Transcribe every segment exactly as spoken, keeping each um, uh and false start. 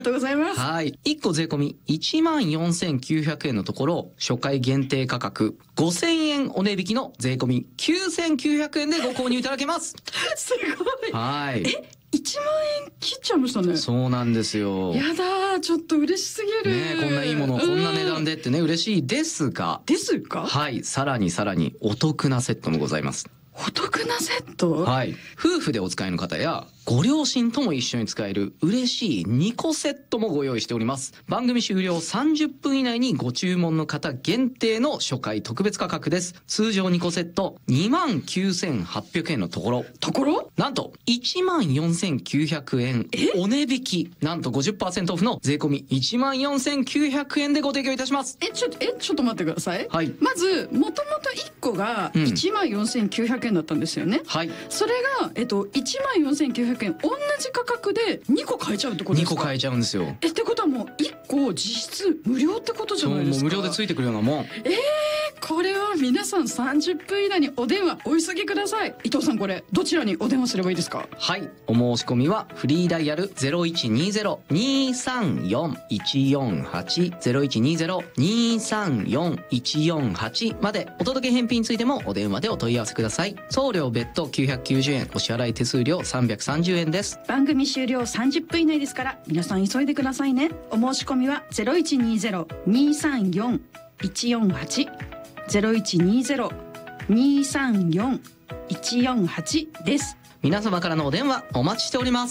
ありがとうございます。 はい。いっこ税込みいちまんよんせんきゅうひゃくえんのところ、初回限定価格ごせんえんお値引きの税込みきゅうせんきゅうひゃくえんでご購入いただけます。 すごい。 はい。 え、いちまんえん切っちゃいましたね。 そうなんですよ。 やだー、ちょっと嬉しすぎる。 ねえ、こんないいものをこんな値段でってね、嬉しいですが。 ですか？ はい。さらにさらにお得なセットもございます。 お得なセット？ はい。夫婦でお使いの方やご両親とも一緒に使える嬉しいにこセットもご用意しております。番組終了さんじゅっぷん以内にご注文の方限定の初回特別価格です。通常にこセットにまんきゅうせんはっぴゃくえんのところ、 ところなんといちまんよんせんきゅうひゃくえんお値引き、なんと ごじゅっパーセント オフの税込みいちまんよんせんきゅうひゃくえんでご提供いたします。 え、ちょっと、え、ちょっと待ってください。 はい。 まず、もともといっこがいちまんよんせんきゅうひゃくえんだったんですよね。 はい。 それが、えっと、いちまんよんせんきゅうひゃくえん、同じ価格でにこ買えちゃうってことですか？ にこ買えちゃうんですよ。 え、ってことはもういっこ実質無料ってことじゃそう、 ないですか。 もう無料でついてくるようなもん。 えー、これは皆さんさんじゅっぷん以内にお電話お急ぎください。伊藤さん、これどちらにお電話すればいいですか？ はい。お申し込みはフリーダイヤル ゼロいちにゼロ にーさんよん いちよんはち ゼロいちにゼロ にーさんよん いちよんはち まで、お届け返品についてもお電話でお問い合わせください。送料別途きゅうひゃくきゅうじゅうえん、お支払い手数料さんびゃくさんじゅうえんです。 番組終了さんじゅっぷん以内ですから皆さん急いでくださいね。お申し込みは ゼロいちにゼロ にーさんよん いちよんはち ゼロいちにゼロ にーさんよん いちよんはち です。 皆様からのお電話お待ちしております。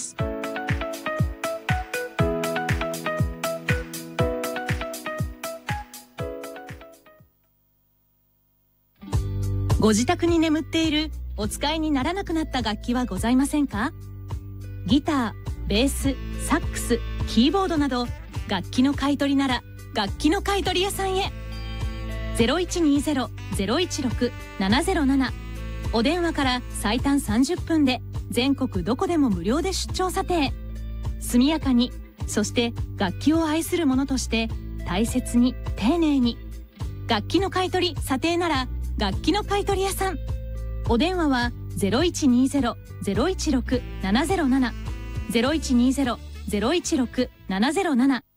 ご自宅に眠っているお使いにならなくなった楽器はございませんか？ギター、ベース、サックス、キーボードなど楽器の買い取りなら楽器の買い取り屋さんへ。 ゼロいちにゼロ ゼロいちろく ななゼロなな お電話から最短さんじゅっぷんで全国どこでも無料で出張査定。速やかに、そして楽器を愛する者として大切に丁寧に。楽器の買い取り査定なら楽器の買い取り屋さん。お電話は ゼロいちにゼロ ゼロいちろく ななゼロなな ゼロいちにゼロ ゼロいちろく ななゼロなな。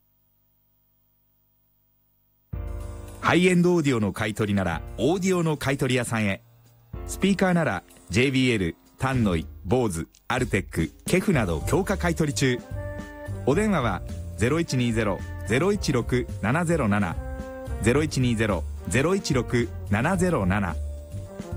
ハイエンドオーディオの買い取りならオーディオの買い取り屋さんへ。スピーカーなら ジェイビーエル、タンノイ、ボーズ、アルテック、ケフなど強化買い取り中。お電話は ゼロいちにゼロ ゼロいちろく ななゼロなな ゼロいちにゼロ ゼロいちろく ななゼロなな